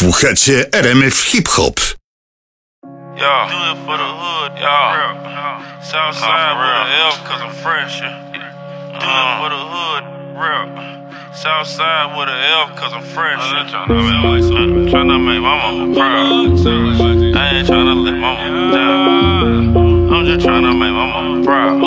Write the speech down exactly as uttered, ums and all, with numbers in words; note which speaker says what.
Speaker 1: Słuchacie R M F Hip Hop.
Speaker 2: Yeah, do it for the hood, yeah. Southside with an L, cause I'm fresh, yeah. Do it for the hood, rep. Southside with an L, cause I'm fresh, yeah. Tryna make my mama proud. I ain't tryna let my mama down. I'm just tryna make my mama proud.